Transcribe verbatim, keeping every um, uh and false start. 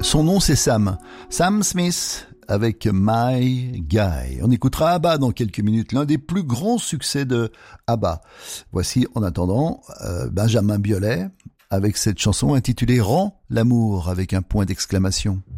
Son nom c'est Sam. Sam Smith avec My Guy. On écoutera ABBA dans quelques minutes, l'un des plus grands succès de ABBA. Voici en attendant euh, Benjamin Biolay avec cette chanson intitulée Rends l'amour avec un point d'exclamation.